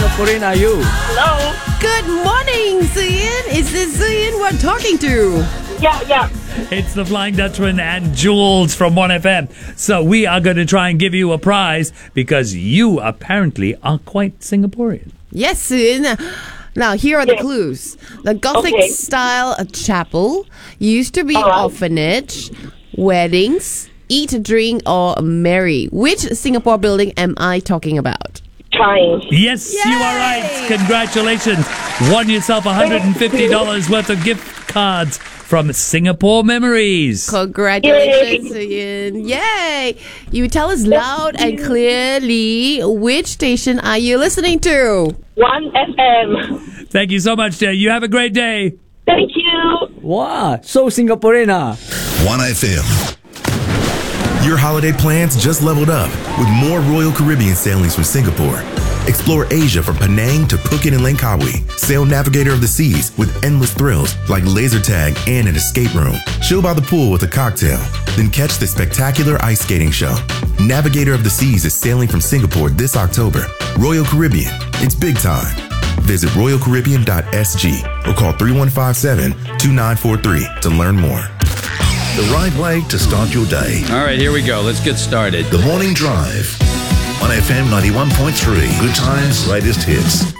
Singaporean are you? Hello. Good morning, Zian. Is this Zian we're talking to? Yeah. It's the Flying Dutchman and Jules from 1FM. So we are going to try and give you a prize because you apparently are quite Singaporean. Yes, Zian. Now, here are the clues. The Gothic style chapel used to be orphanage, weddings, eat, drink, or marry. Which Singapore building am I talking about? Trying. Yes, you are right. Congratulations. Won yourself $150 worth of gift cards from Singapore Memories. Congratulations, Ian. Yay! You tell us loud and clearly which station are you listening to? 1FM. Thank you so much, dear. You have a great day. Thank you. Wow, so Singaporean 1FM. Your holiday plans just leveled up with more Royal Caribbean sailings from Singapore. Explore Asia from Penang to Phuket and Langkawi. Sail Navigator of the Seas with endless thrills like laser tag and an escape room. Chill by the pool with a cocktail. Then catch the spectacular ice skating show. Navigator of the Seas is sailing from Singapore this October. Royal Caribbean, it's big time. Visit royalcaribbean.sg or call 3157-2943 to learn more. The right way to start your day. All right, here we go. Let's get started. The Morning Drive. 1FM 91.3. Good times, latest hits.